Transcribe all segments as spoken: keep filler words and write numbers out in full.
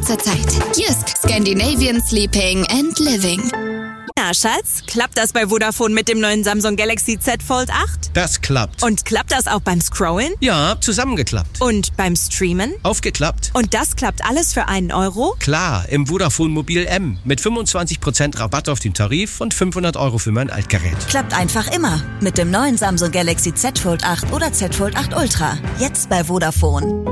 zur Zeit. Jysk, Scandinavian Sleeping and Living. Na, Schatz, klappt das bei Vodafone mit dem neuen Samsung Galaxy Z Fold acht? Das klappt. Und klappt das auch beim Scrollen? Ja, zusammengeklappt. Und beim Streamen? Aufgeklappt. Und das klappt alles für einen Euro? Klar, im Vodafone Mobil M. Mit fünfundzwanzig Prozent Rabatt auf den Tarif und fünfhundert Euro für mein Altgerät. Klappt einfach immer. Mit dem neuen Samsung Galaxy Z Fold acht oder Z Fold acht Ultra. Jetzt bei Vodafone.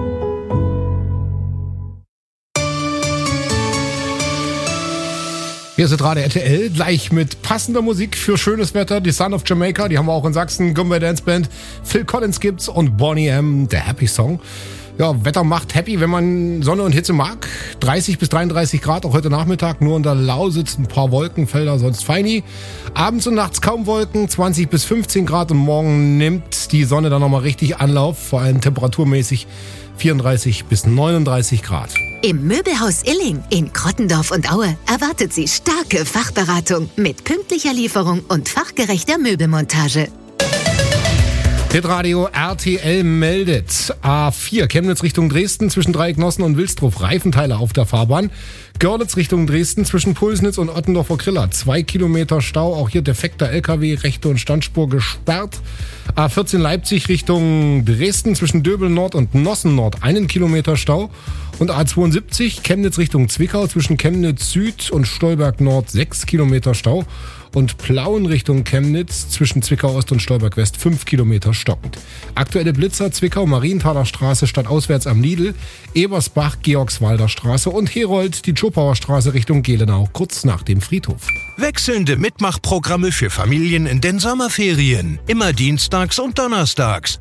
Hier ist gerade R T L, gleich mit passender Musik für schönes Wetter. Die Son of Jamaica, die haben wir auch in Sachsen. Gumbay Dance Band, Phil Collins gibt's und Boney M, der Happy Song. Ja, Wetter macht happy, wenn man Sonne und Hitze mag. dreißig bis dreiunddreißig Grad, auch heute Nachmittag. Nur in der Lausitz ein paar Wolkenfelder, sonst feini. Abends und nachts kaum Wolken, zwanzig bis fünfzehn Grad. Und morgen nimmt die Sonne dann nochmal richtig Anlauf. Vor allem temperaturmäßig vierunddreißig bis neununddreißig Grad. Im Möbelhaus Illing in Krottendorf und Aue erwartet Sie starke Fachberatung mit pünktlicher Lieferung und fachgerechter Möbelmontage. Hitradio R T L meldet A vier Chemnitz Richtung Dresden zwischen Dreiecknossen und Wilsdruff Reifenteile auf der Fahrbahn. Görlitz Richtung Dresden zwischen Pulsnitz und Ottendorfer Griller. Zwei Kilometer Stau, auch hier defekter L K W, rechte und Standspur gesperrt. A vierzehn Leipzig Richtung Dresden zwischen Döbel Nord und Nossen Nord. Einen Kilometer Stau. Und A zweiundsiebzig Chemnitz Richtung Zwickau zwischen Chemnitz Süd und Stolberg Nord. Sechs Kilometer Stau. Und Plauen Richtung Chemnitz zwischen Zwickau Ost und Stolberg West fünf Kilometer stockend. Aktuelle Blitzer Zwickau Marienthaler Straße stadtauswärts am Lidl, Ebersbach Georgswalder Straße und Herold die Schopauer Straße Richtung Gelenau kurz nach dem Friedhof. Wechselnde Mitmachprogramme für Familien in den Sommerferien. Immer dienstags und donnerstags.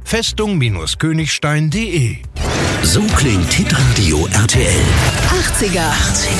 Festung-Königstein punkt de. So klingt Hitradio R T L. achtziger.